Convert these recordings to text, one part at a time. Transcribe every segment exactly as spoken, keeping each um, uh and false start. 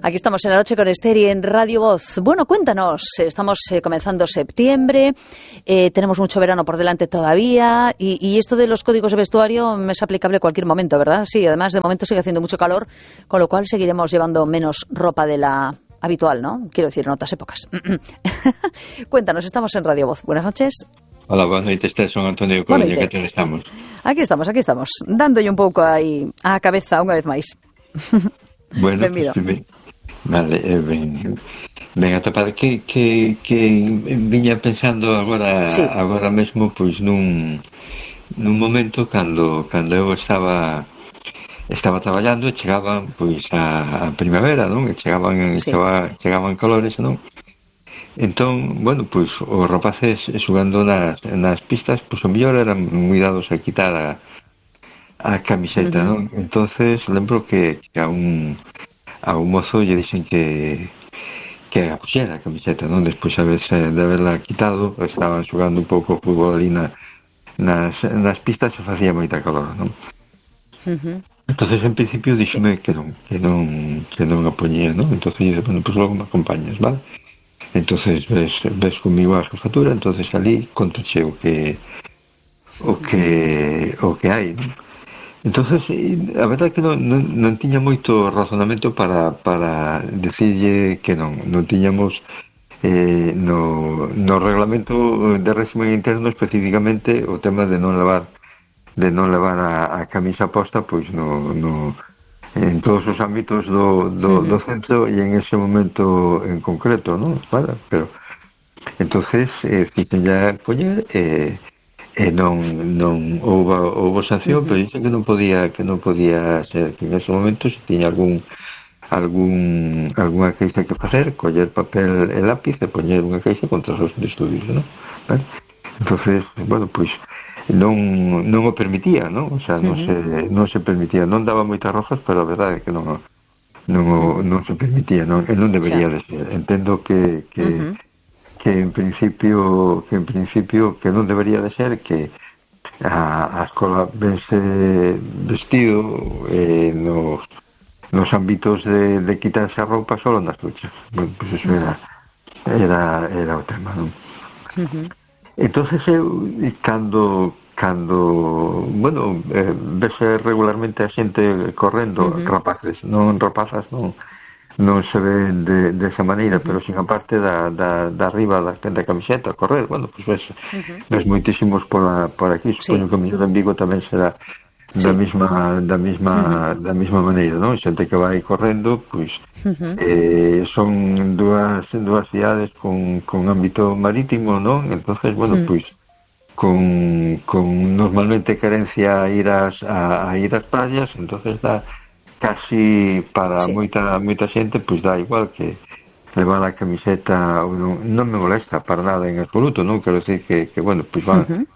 Aquí estamos en la noche con Esther y en Radio Voz. Bueno, cuéntanos, estamos eh, comenzando septiembre, eh, tenemos mucho verano por delante todavía y, y esto de los códigos de vestuario es aplicable a cualquier momento, ¿verdad? Sí, además de momento sigue haciendo mucho calor, con lo cual seguiremos llevando menos ropa de la habitual, ¿no? Quiero decir, en otras épocas. Cuéntanos, estamos en Radio Voz. Buenas noches. Hola, buenas noches, Esther, son Antonio Coruña, que tal estamos? Aquí estamos, aquí estamos, dándolle un pouco aí á cabeza unha vez máis. Bueno, benvido. Pues, ben, vale, eh, ben, ben atopado que, que, que viña pensando agora sí. agora mesmo pois nun nun momento cando cando eu estaba estaba traballando e chegaban pois a, a primavera, non? E chegaban sí. chegaba, chegaban colores, non? Entón, bueno, pois os rapaces xogando nas, nas pistas, pois o mellor eran moi dados a quitar a, a camiseta, uh-huh. non? Entonces lembro que, que a un a un mozo lle dixen que que a puxera a camiseta, non? Despois a veces de haberla quitado, estaban xogando un pouco o fútbol ali na, nas, nas pistas e facía moita calor, non? Uh-huh. Entonces en principio díxome que non, que non, que non a poñía, non? Entonces dice, bueno, pois logo me acompañas, vale? Entonces ves, ves comigo a jefatura, entonces ali contoche o que o que o que hai, non? Entonces a verdade é que non, non, non tiña moito razonamento para, para decirlle que non, non tiñamos eh, no, no reglamento de régimen interno especificamente o tema de non levar de non levar a, a camisa posta, pois no, no en todos os ámbitos do, do, do centro e en ese momento en concreto, ¿no? Vale, pero entonces eh, quiten ya poñer e eh, eh, non non houve houve sanción, uh-huh. pero dicen que non podía que non podía ser que en ese momento se tiña algún algún algunha queixa que facer, coller papel e lápiz e poñer unha queixa contra os de estudios, ¿no? Vale? Entonces, bueno, pois non non o permitía, non? O sea, non uh-huh. se non se permitía, non daba moitas rojas, pero a verdade é que non non o, non se permitía, non, e non debería de ser. Entendo que que uh-huh. que en principio que en principio que non debería de ser que a, a escola vense vestido eh, nos nos ámbitos de, de quitarse a roupa solo nas duchas. Bueno, pues eso era era era o tema, non? Uh-huh. Entonces eu cando cando bueno eh, vese regularmente a xente correndo, uh-huh. rapaces, non rapazas, non non se ven de, de esa maneira, uh-huh. pero sin a parte da, da, da arriba da, da camiseta correr, bueno, pois pues ves, uh-huh. ves moitísimos por, a, por aquí, supoño sí. que o mellor en Vigo tamén será da sí. mesma da mesma uh-huh. da mesma maneira, non? Xente que vai correndo, pois uh-huh. eh, son dúas dúas cidades con con ámbito marítimo, non? Entonces, bueno, uh-huh. pois con con normalmente querencia a ir ás a, a ir ás playas, entonces dá casi para sí. moita moita xente, pois dá igual que levar a camiseta ou non, non me molesta para nada en absoluto, non? Quero decir que que bueno, pois van uh-huh.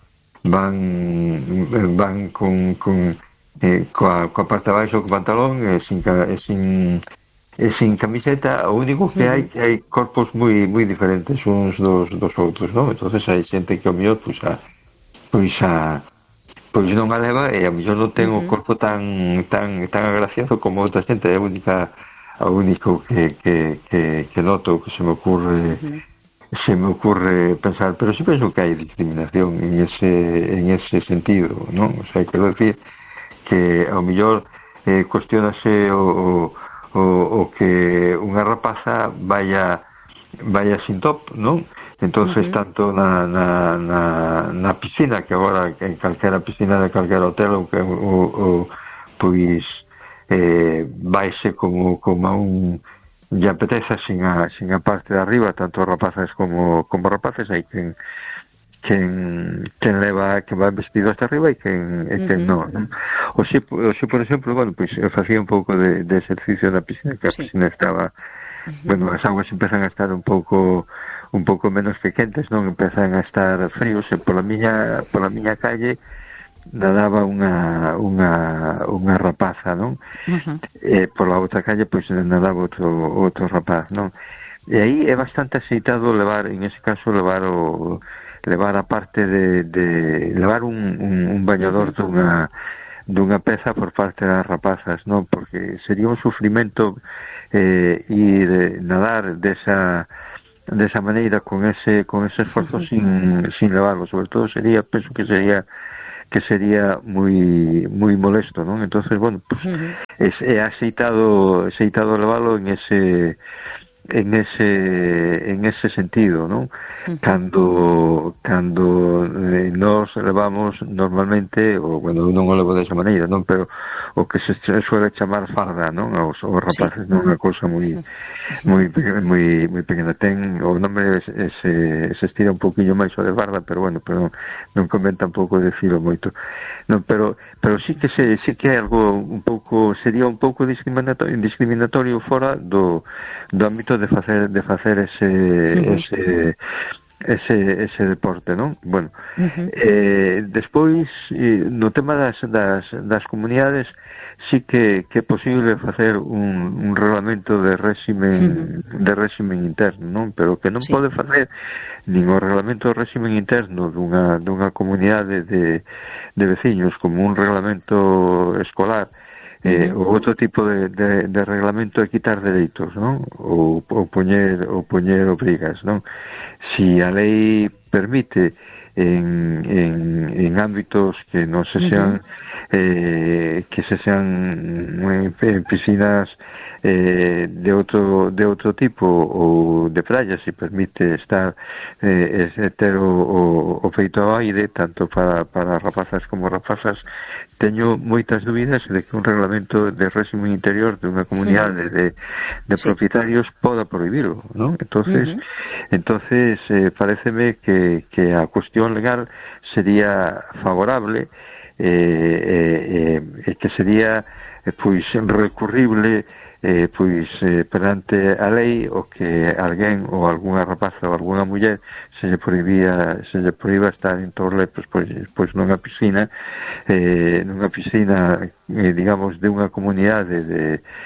van van con con eh, coa, coa parte de baixo co pantalón e sin e sin e sin camiseta. O único que hai que hai corpos moi moi diferentes uns dos dos outros, non? Entonces hai xente que ao mellor pois a pois a pois non a leva e ao mellor non ten o corpo tan tan tan agraciado como outra xente. É a única a único que que que que noto, que se me ocurre uh-huh. se me ocurre pensar, pero sí penso que hai discriminación en ese en ese sentido, non? O sea, quero decir que ao mellor eh, cuestionase o, o, o que unha rapaza vaya vaya sin top, non? Entonces uh-huh. tanto na, na, na, na piscina, que agora en calquera piscina de calquera hotel o, o, o pois eh, vaise como, como a un lle apeteza sin a, sin a parte de arriba, tanto rapazas como, como rapaces. Hai quen, quen, quen leva, que va vestido hasta arriba e quen, e quen uh-huh. non, non? O xe, o xe, por exemplo, bueno, pois eu facía un pouco de, de exercicio na piscina, que a sí. piscina estaba, uh-huh. bueno, as aguas empezan a estar un pouco un pouco menos que quentes, non? Empezan a estar fríos, e pola miña, pola miña calle nadaba unha unha unha rapaza, non? Uh-huh. E por la outra calle pois nadaba outro outro rapaz, non? E aí é bastante aceitado levar, en ese caso levar o levar a parte de, de levar un, un, un bañador dunha dunha peza por parte das rapazas, non? Porque sería un sufrimento eh, ir eh, nadar desa desa maneira con ese con ese esforzo uh-huh. sin sin levarlo, sobre todo sería, penso que sería que sería muy muy molesto, ¿no? Entonces, bueno, pues uh-huh. es, he aceitado aceitado levarlo en ese en ese en ese sentido, ¿no? Uh-huh. Cando cando eh, nos levamos normalmente, o bueno, non o levo desa maneira, non, pero o que se suele chamar farda, non? Os, os rapaces, sí. Non, unha cousa moi moi moi moi pequena, ten o nome se se estira un poquinho máis o de farda, pero bueno, pero non, non convén tampouco decirlo moito. Non, pero pero sí que se sí que é algo un pouco, sería un pouco discriminatorio, discriminatorio fora do do ámbito de facer de facer ese uh-huh. ese ese ese deporte, non? Bueno, uh-huh. eh, despois eh, no tema das das das comunidades sí que que é posible facer un un reglamento de réximen uh-huh. de réximen interno, non? Pero que non sí. pode facer nin o reglamento de réximen interno dunha dunha comunidade de de veciños como un reglamento escolar. Eh, uh-huh. o outro tipo de, de, de reglamento é quitar dereitos, non? Ou, ou poñer ou poñer obrigas, non? Si a lei permite en, en, en ámbitos que non se sean uh-huh. eh, que se sean en, en piscinas eh, de outro de outro tipo ou de playa, si permite estar eh, ter o, o, o feito ao aire tanto para, para rapazas como rapazas, teño moitas dúbidas de que un reglamento de réximen interior de unha comunidade de, de sí. propietarios poda prohibirlo, ¿no? Entonces, uh-huh. entonces eh, pareceme que, que a cuestión legal sería favorable eh, eh, eh, que sería eh, pois recurrible eh, pois eh, perante a lei o que alguén ou algunha rapaza ou algunha muller se lle prohibía se lle prohíba estar en torle pois, pois, pois nunha piscina eh, nunha piscina eh, digamos de unha comunidade de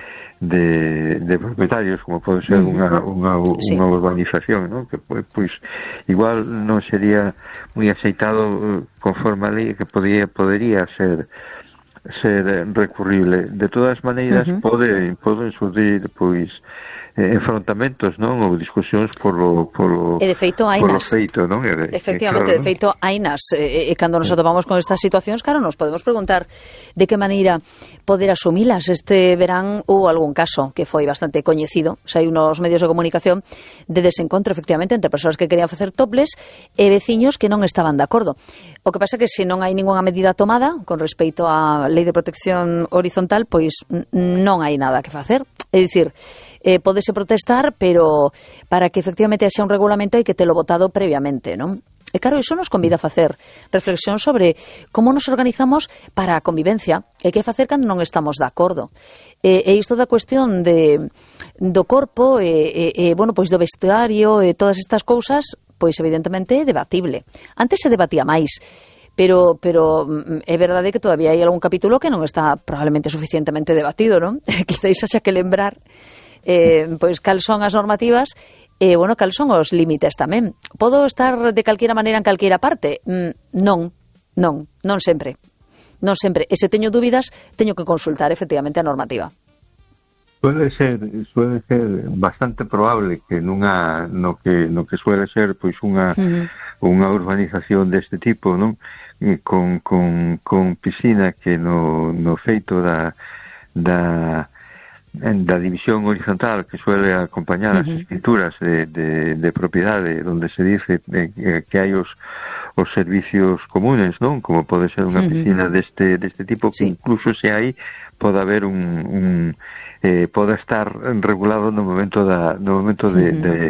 de, de propietarios como pode ser unha, unha, unha sí. urbanización, ¿no? Que pois igual non sería moi aceitado conforme a lei que podía, podería ser ser recurrible. De todas maneiras uh-huh. pode, poden surgir pois enfrontamentos, non? Ou discusións polo polo e de feito polo feito, non? E, efectivamente, claro, de feito hainas e, e cando nos atopamos con estas situacións, claro, nos podemos preguntar de que maneira poder asumilas. Este verán hubo algún caso que foi bastante coñecido, xa hai unos medios de comunicación de desencontro, efectivamente, entre persoas que querían facer toples e veciños que non estaban de acordo. O que pasa é que se non hai ningunha medida tomada con respecto á Lei de Protección Horizontal, pois non hai nada que facer. É dicir, eh, podese protestar, pero para que efectivamente haxa un regulamento hai que telo votado previamente, non? E claro, iso nos convida a facer reflexión sobre como nos organizamos para a convivencia e que facer cando non estamos de acordo. E, e isto da cuestión de, do corpo e, e, e bueno, pois do vestuario e todas estas cousas, pois evidentemente é debatible. Antes se debatía máis, pero pero é verdade que todavía hai algún capítulo que non está probablemente suficientemente debatido, non? Quizáis haxa que lembrar eh, pois cal son as normativas e, eh, bueno, cal son os límites tamén. Podo estar de calquera maneira en calquera parte? Mm, non, non, non sempre. Non sempre. E se teño dúbidas, teño que consultar efectivamente a normativa. Suele ser, suele ser bastante probable que nunha, no que no que suele ser pois unha uh-huh. unha urbanización deste tipo, non? Con con con piscina que no no feito da da da división horizontal que suele acompañar uh-huh. as escrituras de, de, de propiedade onde se dice eh, que hai os os servicios comunes, non? Como pode ser unha uh-huh. piscina deste deste tipo que sí. incluso se hai pode haber un, un eh, pode estar regulado no momento da no momento de, uh-huh. de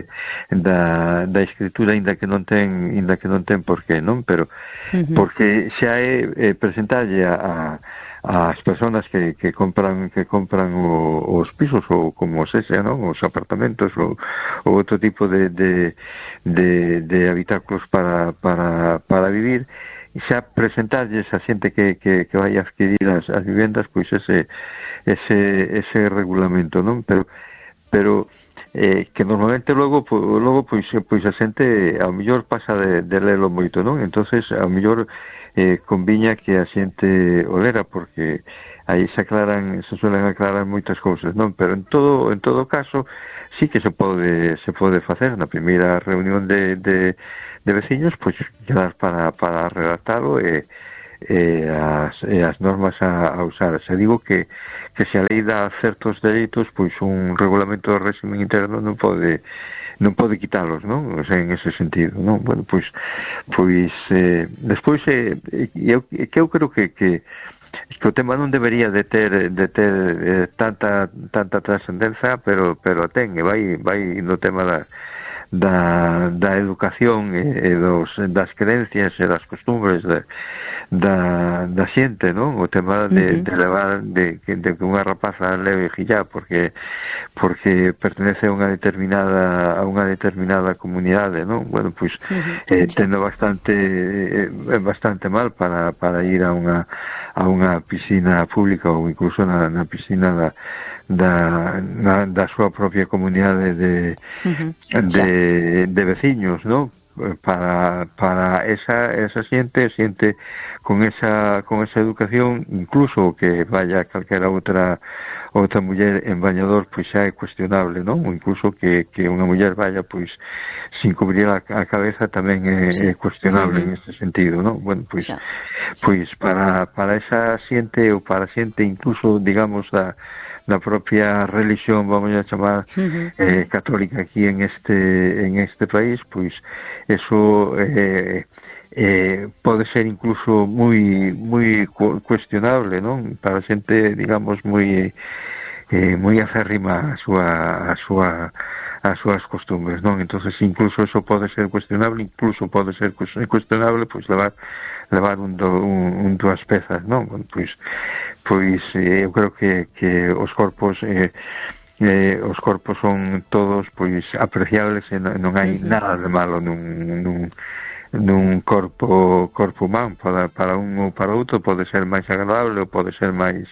da da escritura, ainda que non ten ainda que non ten por qué, non? Pero uh-huh. porque xa é eh, presentarlle a, a as persoas que, que compran que compran o, os pisos ou como se sea, non? Os apartamentos ou, ou outro tipo de de de, de habitáculos para para para vivir, xa presentarlles a xente que, que, que vai a adquirir as, as vivendas pois ese ese ese regulamento, non? Pero pero eh, que normalmente logo po, logo pois pois a xente ao mellor pasa de, de lelo moito, non? Entonces ao mellor eh, conviña que a xente olera, porque aí se aclaran, se suelen aclarar moitas cousas, non? Pero en todo en todo caso sí que se pode se pode facer na primeira reunión de, de, de veciños, pois quedar para, para redactalo e, e, as, e as normas a, a usar. Se digo que, que se a lei dá certos dereitos, pois un regulamento do régimen interno non pode non pode quitalos, non? O sea, en ese sentido, non? Bueno, pois pois eh, despois eh, eu, que eu creo que, que que o tema non debería de ter de ter eh, tanta tanta trascendencia, pero pero ten, e vai vai no tema da da, da educación e, e dos, das creencias e das costumbres de, da, da xente, non? O tema de, uh-huh. de levar de, de que unha rapaza leve hijab porque porque pertenece a unha determinada a unha determinada comunidade, non? Bueno, pois uh-huh. eh, tendo bastante eh, bastante mal para, para ir a unha a unha piscina pública ou incluso na, na piscina da da, na, da súa propia comunidade de, uh-huh. de, de veciños, ¿no? Para, para esa, esa xente, xente con esa, con esa educación, incluso que vaya calquera outra outra muller en bañador, pois xa é cuestionable, non? Ou incluso que, que unha muller vaya, pois, sin cubrir a, a cabeza tamén é, sí. é cuestionable uh-huh. en este sentido, non? Bueno, pois, sí. pois para, para esa xente ou para xente incluso, digamos, da da propia religión, vamos a chamar, uh-huh. eh, católica aquí en este en este país, pois eso eh, eh, pode ser incluso moi moi cuestionable, non? Para xente, digamos, moi eh, moi aférrima a súa a súa as súas costumbres, non? Entonces incluso eso pode ser cuestionable, incluso pode ser cuestionable pois levar levar un, do, un, un dúas pezas, non? Bueno, pois pois eh, eu creo que, que os corpos eh, eh, os corpos son todos pois apreciables e non, non hai uh-huh. nada de malo nun, nun nun corpo corpo humano para, para un ou para outro pode ser máis agradable ou pode ser máis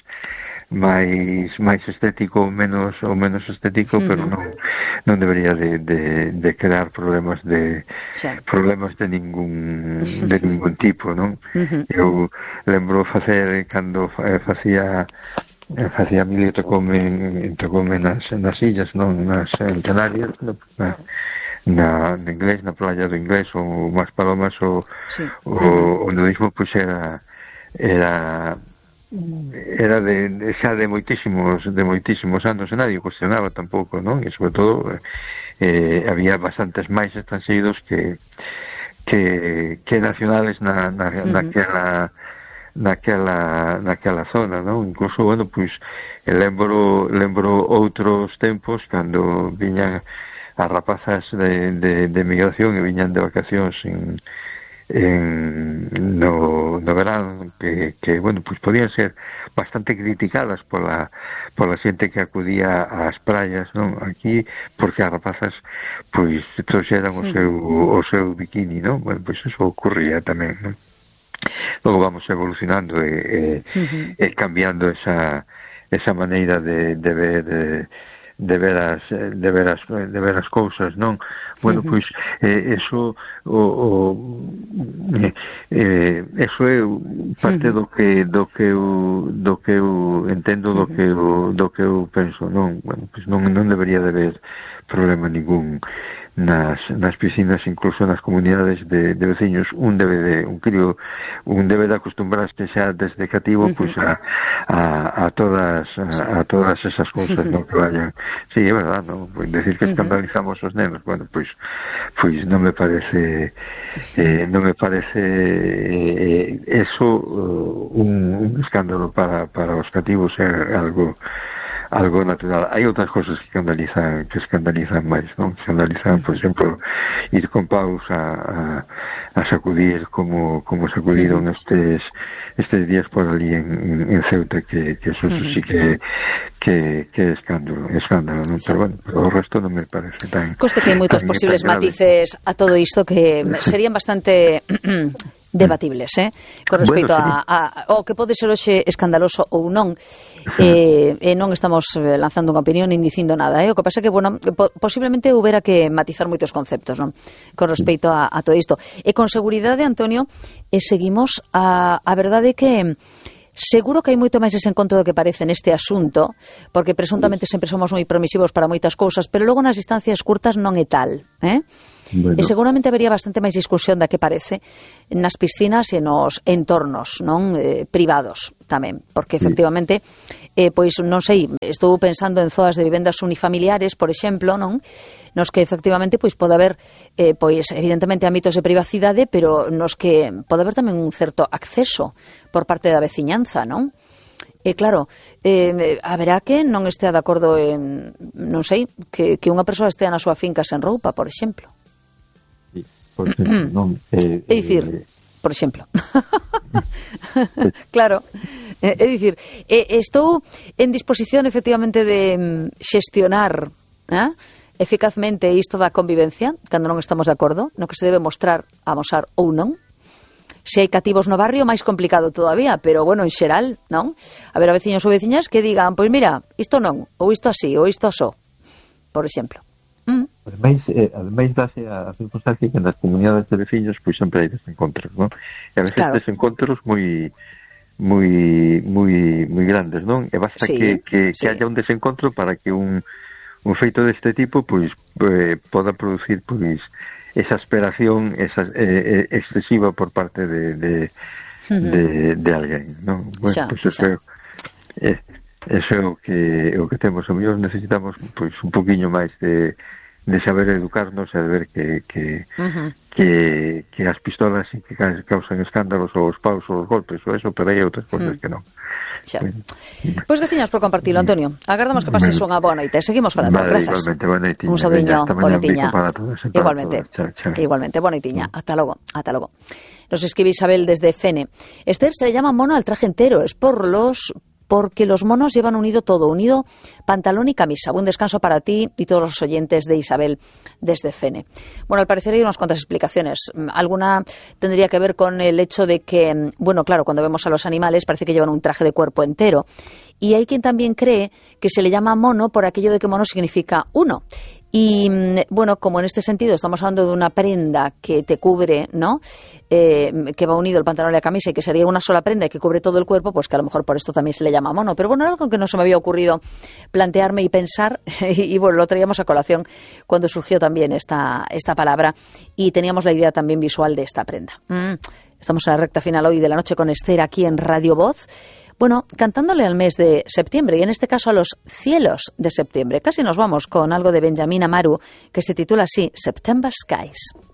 máis máis estético ou menos ou menos estético, uh-huh. pero non non debería de, de, de crear problemas de sí. problemas de ningún de ningún tipo, non? Uh-huh. Eu lembro facer cando facía facía mil e tocome tocome nas nas illas, non, nas Canarias, no, na, na en inglés, na playa do Inglés ou Mas Palomas ou sí. o, o nudismo pois era era era de, de xa de moitísimos de moitísimos anos e nadie cuestionaba tampouco, non? E sobre todo eh, había bastantes máis estranxeiros que que, que nacionales na, na, uh-huh. naquela naquela naquela zona, non? Incluso, bueno, pois lembro lembro outros tempos cando viñan as rapazas de, de, de migración e viñan de vacacións en en no, no verán que, que bueno, pois podían ser bastante criticadas pola pola xente que acudía ás praias, non? Aquí, porque as rapazas pois trouxeran o seu o seu bikini, non? Bueno, pois eso ocurría tamén, non? Logo vamos evolucionando e, e, uh-huh. e cambiando esa esa maneira de, de ver de, de ver as de ver as de ver as cousas, non? Bueno, uh-huh. pois eh, eso o, o eh, eh, eso é parte uh-huh. do que do que eu do que eu entendo, do uh-huh. que eu do que eu penso, non? Bueno, pois non non debería de haber problema ningún nas nas piscinas, incluso nas comunidades de, de veciños. Un debe de un crío un debe de acostumbrarse xa desde cativo uh-huh. pois a, a a todas a, a todas esas cousas, uh-huh. non, que vayan. Sí, é verdad, non? Pois decir que escandalizamos os nenos, bueno, pois pois non me parece eh, non me parece eh, eso uh, un, un escándalo para para os cativos, é algo algo natural. Hai outras cousas que escandalizan que escandalizan máis, non? Escandalizan, por exemplo, ir con paus a, a, a sacudir como como sacudiron estes estes días por ali en, en Ceuta, que, que eso sí que que, que é escándalo, escándalo, non? Pero bueno, o resto non me parece tan... Coste que hai moitos posibles matices a todo isto que serían bastante debatibles, eh? Con respecto bueno, sí. a, a o que pode ser hoxe escandaloso ou non, eh, e non estamos lanzando unha opinión nin dicindo nada, eh? O que pasa é que, bueno, po, posiblemente houbera que matizar moitos conceptos, non? Con respecto a, a todo isto. E con seguridade, Antonio, e seguimos a, a verdade que seguro que hai moito máis desencontro do que parece neste asunto, porque presuntamente sempre somos moi permisivos para moitas cousas, pero logo nas distancias curtas non é tal, eh? Bueno. E seguramente habería bastante máis discusión da que parece nas piscinas e nos entornos, non, eh, privados tamén, porque efectivamente eh, pois non sei, estou pensando en zonas de vivendas unifamiliares, por exemplo, non, nos que efectivamente pois pode haber eh, pois evidentemente ámbitos de privacidade, pero nos que pode haber tamén un certo acceso por parte da veciñanza, non? E claro, eh, haberá que non estea de acordo en, non sei, que, que unha persoa estea na súa finca sen roupa, por exemplo. Sí, por exemplo, non, eh, é dicir, eh, por exemplo. Claro, é, é dicir, eh, estou en disposición efectivamente de xestionar, eh, eficazmente isto da convivencia, cando non estamos de acordo, no que se debe mostrar, amosar ou non. Se hai cativos no barrio, máis complicado todavía, pero, bueno, en xeral, non? A ver, a veciños ou veciñas que digan, pois mira, isto non, ou isto así, ou isto asó, por exemplo. Mm. Ademais, eh, ademais dase a circunstancia que nas comunidades de veciños pois sempre hai desencontros, non? E a veces claro. desencontros moi moi moi moi grandes, non? E basta sí, que, que, sí. que haya un desencontro para que un, un feito deste tipo pois eh, poda producir pois esa aspiración esa, eh, excesiva por parte de de, uh-huh. de, de alguén, non? Bueno, xa, pois eso, é, eso é o que, o que temos. O mellor necesitamos pois un poquinho máis de de saber educarnos e de ver que que, uh-huh. que que as pistolas sí que causan escándalos ou os paus ou os golpes ou eso, pero hai outras cousas uh-huh. que non. Xa. Pois pues, graciñas por compartilo, Antonio. Agardamos que pases unha boa noite. Seguimos falando. Vale, grazas. Igualmente, boa noitiña. Un saudiño, boa noitiña. Igualmente. Chao, chao. Igualmente, boa noitiña. Ata logo, ata logo. Nos escribe Isabel desde Fene. Esther se le llama mono al traje entero, es por los porque los monos llevan unido todo, unido pantalón y camisa. Buen descanso para ti y todos los oyentes de Isabel desde Fene. Bueno, al parecer hay unas cuantas explicaciones. Alguna tendría que ver con el hecho de que, bueno, claro, cuando vemos a los animales parece que llevan un traje de cuerpo entero. Y hay quien también cree que se le llama mono por aquello de que mono significa uno. Y, bueno, como en este sentido estamos hablando de una prenda que te cubre, ¿no? Eh, que va unido el pantalón y la camisa y que sería una sola prenda y que cubre todo el cuerpo, pues que a lo mejor por esto también se le llama mono. Pero bueno, era algo que no se me había ocurrido plantearme y pensar y, y bueno, lo traíamos a colación cuando surgió también esta, esta palabra y teníamos la idea también visual de esta prenda. Mm. Estamos en la recta final hoy de la noche con Esther aquí en Radio Voz. Bueno, cantándole al mes de septiembre y en este caso a los cielos de septiembre. Casi nos vamos con algo de Benjamín Amaru que se titula así, September Skies.